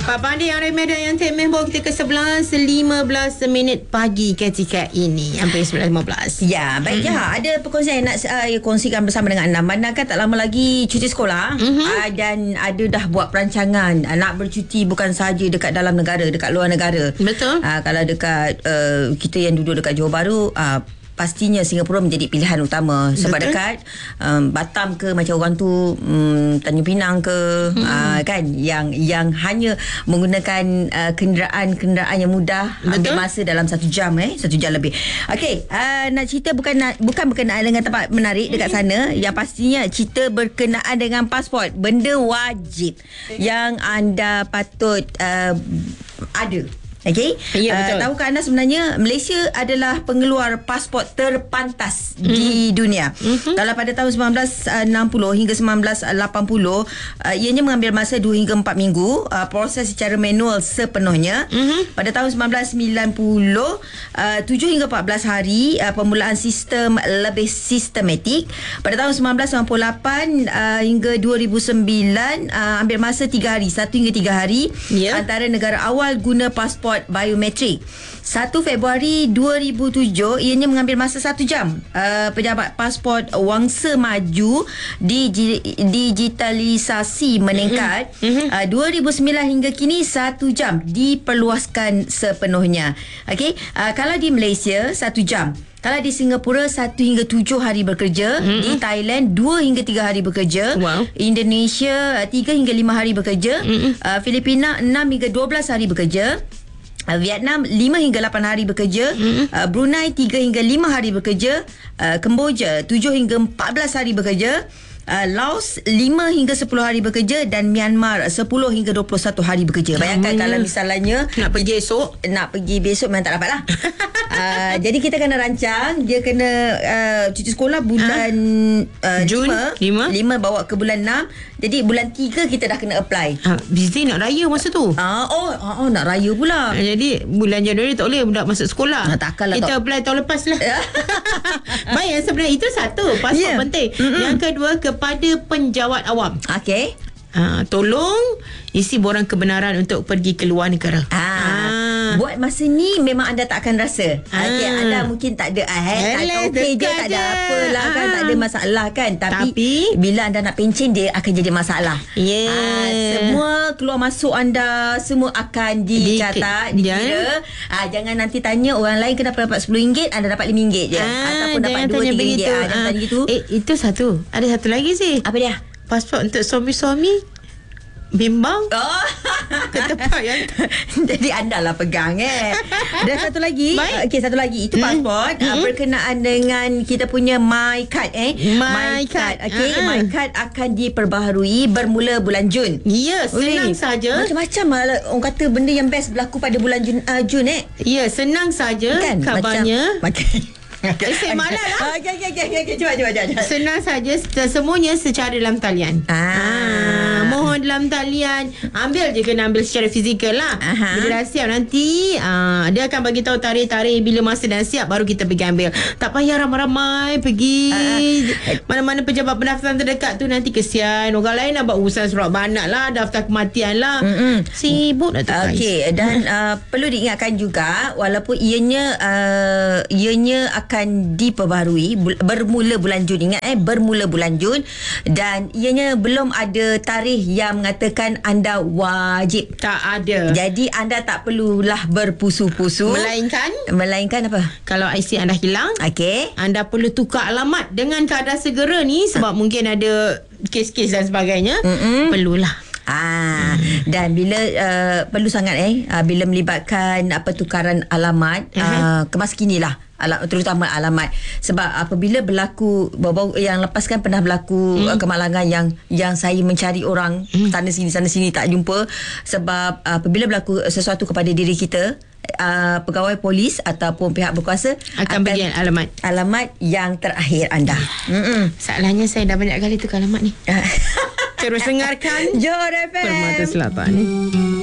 Pak Pandi yang remeh dan yang temeh bawa kita ke 11.15 minit pagi ketika ini. Hampir 11.15. Ya, baik ada perkongsian yang nak kongsikan bersama dengan anda. Mana kan tak lama lagi cuti sekolah dan ada dah buat perancangan nak bercuti bukan sahaja dekat dalam negara, dekat luar negara. Betul. Kalau dekat kita yang duduk dekat Johor Bahru, pastinya Singapura menjadi pilihan utama. Sebab dekat Batam ke macam orang tu Tanjung Pinang ke kan yang hanya menggunakan kenderaan yang mudah. Betul. Ambil masa dalam 1 jam 1 jam lebih. Okey, nak cerita bukan berkenaan dengan tempat menarik dekat sana. Yang pastinya cerita berkenaan dengan pasport, benda wajib yang anda patut ada. Okey. Ya, betul. Tahukah anda sebenarnya Malaysia adalah pengeluar pasport terpantas di dunia. Kalau pada tahun 1960 hingga 1980 ianya mengambil masa 2 hingga 4 minggu, proses secara manual sepenuhnya. Pada tahun 1990 7 hingga 14 hari, permulaan sistem lebih sistematik. Pada tahun 1998 hingga 2009 ambil masa 3 hari, 1 hingga 3 hari antara negara awal guna pasport biometrik. 1 Februari 2007 ianya mengambil masa 1 jam. Pejabat pasport wangsa maju digitalisasi meningkat. 2009 hingga kini 1 jam diperluaskan sepenuhnya. Okey, kalau di Malaysia 1 jam. Kalau di Singapura 1 hingga 7 hari bekerja. Di Thailand 2 hingga 3 hari bekerja. Indonesia 3 hingga 5 hari bekerja. Filipina 6 hingga 12 hari bekerja. Vietnam 5 hingga 8 hari bekerja. Brunei 3 hingga 5 hari bekerja. Kemboja 7 hingga 14 hari bekerja. Laos 5 hingga 10 hari bekerja dan Myanmar 10 hingga 21 hari bekerja. Bayangkan kalau misalnya nak pergi besok memang tak dapat lah. Jadi kita kena rancang. Dia kena cuti sekolah bulan Jun 5 bawa ke bulan 6. Jadi bulan 3 kita dah kena apply. Busy nak raya masa tu. Nak raya pula. Jadi bulan Januari tak boleh budak masuk sekolah. Takkanlah kita apply tahun lepas lah. Baik, sebenarnya itu satu pasport penting. Yang kedua, kepada penjawat awam. Okey. Tolong isi borang kebenaran untuk pergi ke luar negara. Buat masa ni memang anda tak akan rasa. Okay, anda mungkin tak ada okey je, tak ada apalah kan, tak ada masalah kan. Tapi bila anda nak pencen, dia akan jadi masalah. Semua keluar masuk anda semua akan dicatat, dikira. Jangan nanti tanya orang lain kenapa dapat RM10, anda dapat RM5 je. Ataupun dapat RM2, RM3. Jangan tanya gitu. Itu satu. Ada satu lagi sih. Apa dia? Pasport untuk suami-suami bimbang ke tempat yang jadi anda lah pegang Dan satu lagi, satu lagi itu pasport berkenaan dengan kita punya My Card My Card. My Card akan diperbaharui bermula bulan Jun. Senang saja. Macam-macam orang kata benda yang best berlaku pada bulan Jun senang saja kan, kabarnya saya malah lah. Cuba. Senang saja, semuanya secara dalam talian. Mohon dalam talian. Ambil je, kena ambil secara fizikal lah. Bila dah siap nanti dia akan bagi tahu tarikh-tarikh bila masa dah siap, baru kita pergi ambil. Tak payah ramai-ramai pergi mana-mana pejabat pendaftaran terdekat tu. Nanti kesian orang lain nak buat urusan surat banak lah, daftar kematian lah. Sibuk dah tu. Dan perlu diingatkan juga, walaupun ianya akan diperbaharui bermula bulan Jun. Ingat bermula bulan Jun, dan ianya belum ada tarikh yang mengatakan anda wajib. Tak ada. Jadi anda tak perlulah berpusu-pusu. Melainkan apa? Kalau IC anda hilang, anda perlu tukar alamat dengan keadaan segera ni, sebab mungkin ada kes-kes dan sebagainya. Perlulah. Dan bila perlu sangat bila melibatkan tukaran alamat, kemas kini lah, terutama alamat. Sebab apabila berlaku yang lepas kan pernah berlaku kemalangan yang saya mencari orang sana sini tak jumpa. Sebab apabila berlaku sesuatu kepada diri kita, pegawai polis ataupun pihak berkuasa akan bagi alamat yang terakhir anda. Salahnya saya dah banyak kali tukar alamat ni. Terus dengarkan Johor FM Permata Selatan ni.